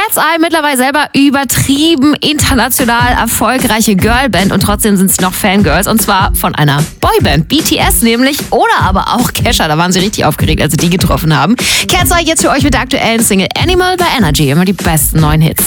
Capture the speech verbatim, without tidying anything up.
Platz Eye, mittlerweile selber übertrieben international erfolgreiche Girlband und trotzdem sind sie noch Fangirls und zwar von einer Boyband, B T S nämlich oder aber auch Kesha, da waren sie richtig aufgeregt, als sie die getroffen haben. Cat's Eye jetzt für euch mit der aktuellen Single Animal bei Energy, immer die besten neuen Hits.